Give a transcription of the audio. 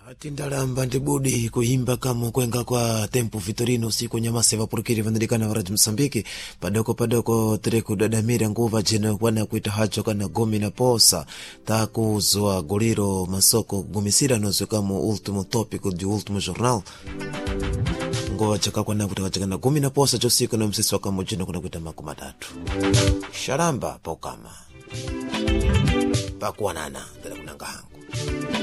Tindalamba ndibudi kuimba kama kwenga kwa tempo Vitorino siku nyamase vapurukiri vandilikana varaji Msambiki padoko tereku dadamira nguva jina wana kuita hacho kana gomi na posa takuzwa goliro masoko gumisira nozo kama ultimo topico di ultimo jornal nguva chaka kwa nakuta chakana gomi na posa josiku na msisi waka mojino kuna kuita makumatatu sharamba pokama pakuanana tala kunanga hangu